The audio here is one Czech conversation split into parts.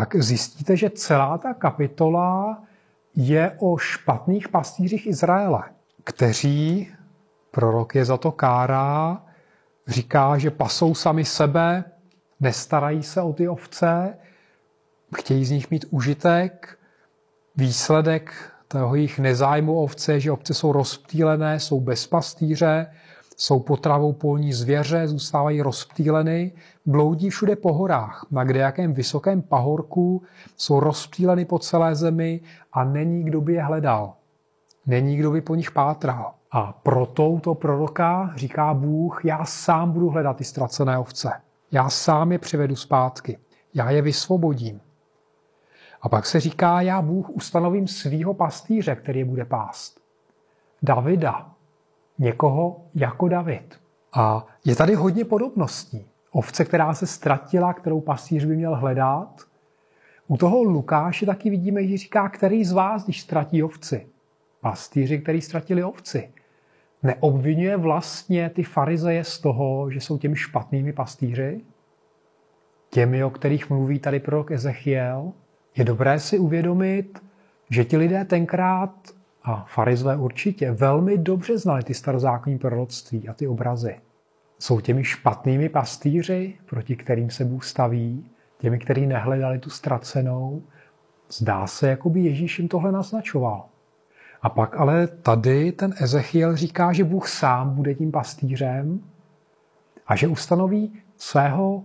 tak zjistíte, že celá ta kapitola je o špatných pastýřích Izraele, kteří, prorok je za to kárá, říká, že pasou sami sebe, nestarají se o ty ovce, chtějí z nich mít užitek. Výsledek toho jejich nezájmu o ovce, že ovce jsou rozptýlené, jsou bez pastýře, jsou potravou polní zvěře, zůstávají rozptýleny, bloudí všude po horách, na kdejakém vysokém pahorku, jsou rozptýleny po celé zemi a není, kdo by je hledal. Není, kdo by po nich pátral. A pro touto proroka říká Bůh, já sám budu hledat ty ztracené ovce. Já sám je přivedu zpátky. Já je vysvobodím. A pak se říká, já Bůh ustanovím svýho pastýře, který je bude pást. Davida. Někoho jako David. A je tady hodně podobností. Ovce, která se ztratila, kterou pastýř by měl hledat. U toho Lukáše taky vidíme, že říká, který z vás, když ztratí ovci. Pastýři, který ztratili ovci. Neobvinuje vlastně ty farizeje z toho, že jsou těmi špatnými pastýři? Těmi, o kterých mluví tady prorok Ezechiel? Je dobré si uvědomit, že ti lidé tenkrát, a farizové určitě, velmi dobře znali ty starozákonní proroctví a ty obrazy. Jsou těmi špatnými pastýři, proti kterým se Bůh staví, těmi, kteří nehledali tu ztracenou. Zdá se, jako by Ježíš jim tohle naznačoval. A pak ale tady ten Ezechiel říká, že Bůh sám bude tím pastýřem a že ustanoví svého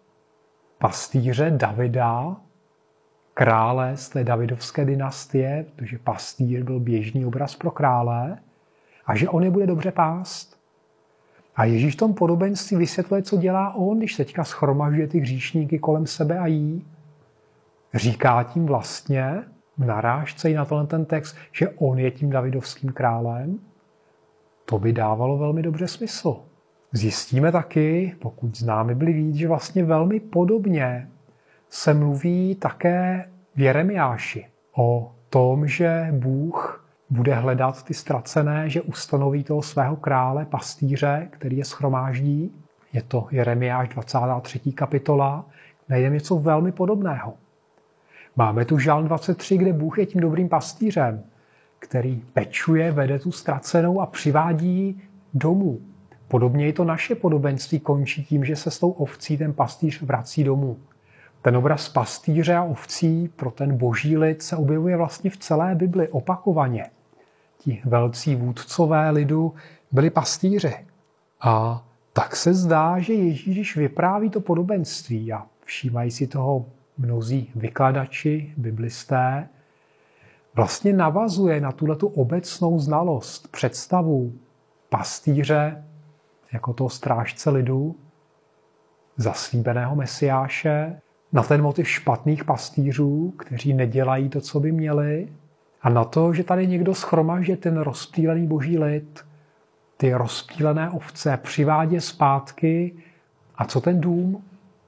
pastýře Davida, krále z té davidovské dynastie, protože pastýř byl běžný obraz pro krále, a že on je bude dobře pást. A Ježíš v tom podobenství vysvětluje, co dělá on, když teďka shromažďuje ty hříšníky kolem sebe a jí. Říká tím vlastně, v narážce i na ten text, že on je tím davidovským králem. To by dávalo velmi dobře smysl. Zjistíme taky, pokud známe byli víc, že vlastně velmi podobně se mluví také v Jeremiáši o tom, že Bůh bude hledat ty ztracené, že ustanoví toho svého krále, pastýře, který je shromáždí. Je to Jeremiáš 23. kapitola. Najdeme něco velmi podobného. Máme tu Žalm 23, kde Bůh je tím dobrým pastýřem, který pečuje, vede tu ztracenou a přivádí domů. Podobně i to naše podobenství končí tím, že se s tou ovcí ten pastýř vrací domů. Ten obraz pastýře a ovcí pro ten boží lid se objevuje vlastně v celé Bibli opakovaně. Ti velcí vůdcové lidu byli pastýři. A tak se zdá, že Ježíš vypráví to podobenství a všímají si toho mnozí vykladači, biblisté, vlastně navazuje na tuhletu obecnou znalost, představu pastýře jako toho strážce lidu, zaslíbeného Mesiáše, na ten motiv špatných pastýřů, kteří nedělají to, co by měli, a na to, že tady někdo shromažďuje ten rozptýlený boží lid, ty rozptýlené ovce, přivádí zpátky. A co ten dům?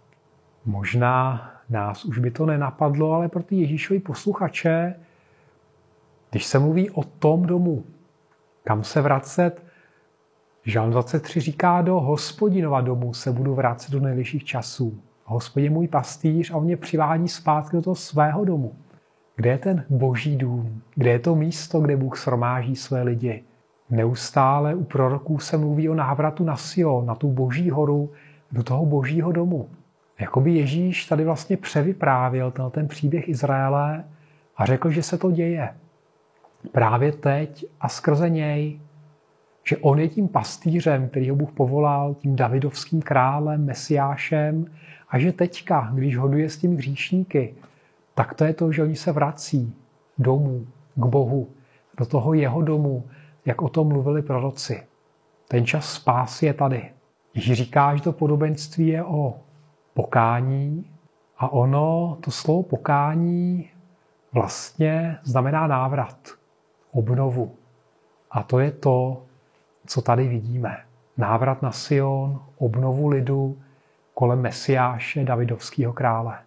Možná nás už by to nenapadlo, ale pro ty Ježíšovi posluchače, když se mluví o tom domu, kam se vracet, Žalm 23 říká, do Hospodinova domu se budu vracet do nejvyšších časů. Hospodin je můj pastýř a on mě přivádí zpátky do toho svého domu. Kde je ten boží dům? Kde je to místo, kde Bůh shromáždí své lidi? Neustále u proroků se mluví o návratu na Sion, na tu boží horu, do toho božího domu. Jakoby Ježíš tady vlastně převyprávěl ten příběh Izraele a řekl, že se to děje právě teď a skrze něj, že on je tím pastýřem, který ho Bůh povolal, tím davidovským králem, Mesiášem, a že teďka, když hoduje s tím hříšníky, tak to je to, že oni se vrací domů, k Bohu, do toho jeho domu, jak o tom mluvili proroci. Ten čas spásy je tady. Ježíš říká, že to podobenství je o pokání a ono, to slovo pokání vlastně znamená návrat, obnovu. A to je to, co tady vidíme. Návrat na Sion, obnovu lidu kolem Mesiáše, davidovského krále.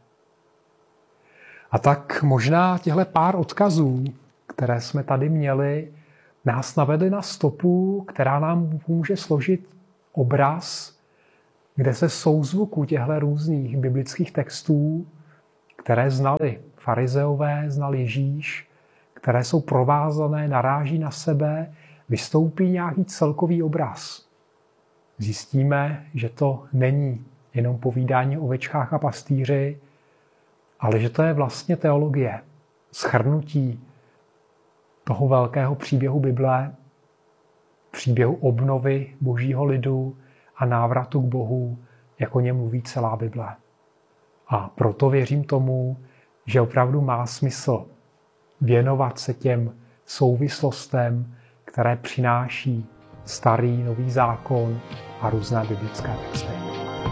A tak možná těhle pár odkazů, které jsme tady měli, nás navedly na stopu, která nám může složit obraz, kde se souzvuku těchto různých biblických textů, které znali farizeové, znal Ježíš, které jsou provázané, naráží na sebe, vystoupí nějaký celkový obraz. Zjistíme, že to není jenom povídání o ovečkách a pastýři, ale že to je vlastně teologie, shrnutí toho velkého příběhu Bible, příběhu obnovy božího lidu a návratu k Bohu, jak o něm mluví celá Bible. A proto věřím tomu, že opravdu má smysl věnovat se těm souvislostem, které přináší starý, nový zákon a různé biblické texty.